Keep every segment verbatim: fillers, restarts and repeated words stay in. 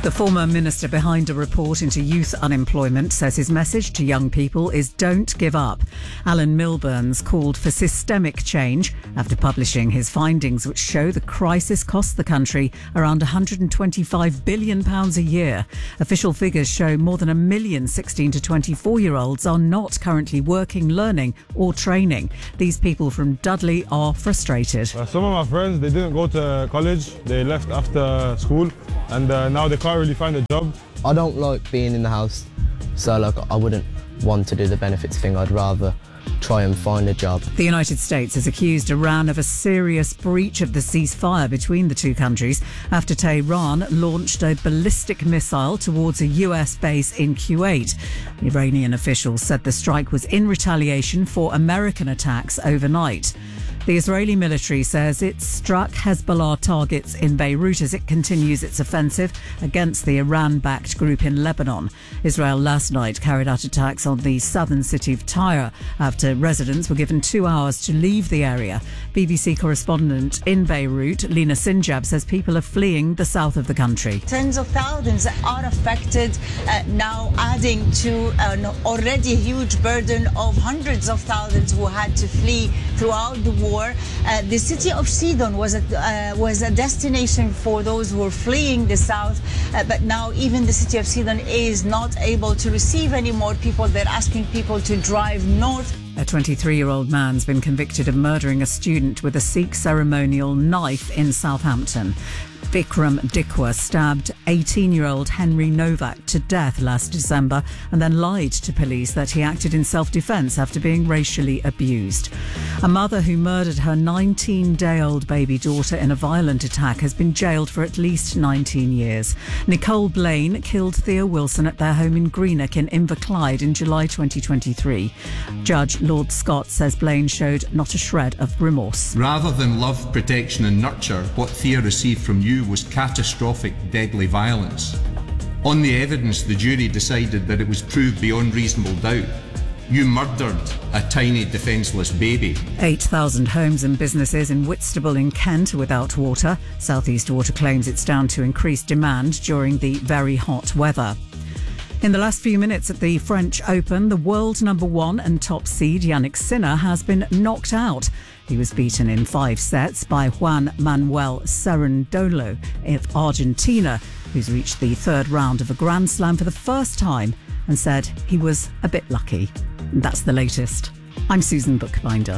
The former minister behind a report into youth unemployment says his message to young people is don't give up. Alan Milburn's called for systemic change after publishing his findings, which show the crisis costs the country around one hundred twenty-five billion pounds a year. Official figures show more than a million sixteen to twenty-four-year-olds are not currently working, learning or training. These people from Dudley are frustrated. Uh, some of my friends, they didn't go to college. They left after school and uh, now they can't really find a job. I don't like being in the house, so like I wouldn't want to do the benefits thing. I'd rather try and find a job. The United States has accused Iran of a serious breach of the ceasefire between the two countries after Tehran launched a ballistic missile towards a U S base in Kuwait. Iranian officials said the strike was in retaliation for American attacks overnight. The Israeli military says it struck Hezbollah targets in Beirut as it continues its offensive against the Iran-backed group in Lebanon. Israel last night carried out attacks on the southern city of Tyre after residents were given two hours to leave the area. B B C correspondent in Beirut, Lina Sinjab, says people are fleeing the south of the country. Tens of thousands are affected, uh, now adding to an already huge burden of hundreds of thousands who had to flee throughout the war. Uh, the city of Sidon was a, uh, was a destination for those who were fleeing the south, uh, but now even the city of Sidon is not able to receive any more people. They're asking people to drive north. A twenty-three-year-old man's been convicted of murdering a student with a Sikh ceremonial knife in Southampton. Vikram Dikwa stabbed eighteen-year-old Henry Novak to death last December and then lied to police that he acted in self-defence after being racially abused. A mother who murdered her nineteen-day-old baby daughter in a violent attack has been jailed for at least nineteen years. Nicole Blaine killed Thea Wilson at their home in Greenock in Inverclyde in July twenty twenty-three. Judge Lord Scott says Blaine showed not a shred of remorse. Rather than love, protection and nurture, what Thea received from you was catastrophic, deadly violence. On the evidence, the jury decided that it was proved beyond reasonable doubt. You murdered a tiny, defenceless baby. eight thousand homes and businesses in Whitstable in Kent are without water. South East Water claims it's down to increased demand during the very hot weather. In the last few minutes at the French Open, the world number one and top seed Yannick Sinner has been knocked out. He was beaten in five sets by Juan Manuel Cerundolo of Argentina, who's reached the third round of a Grand Slam for the first time and said he was a bit lucky. And that's the latest. I'm Susan Bookbinder.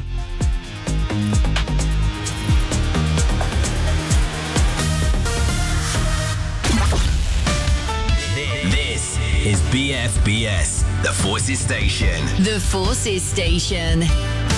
This is B F B S, the Forces Station. The Forces Station.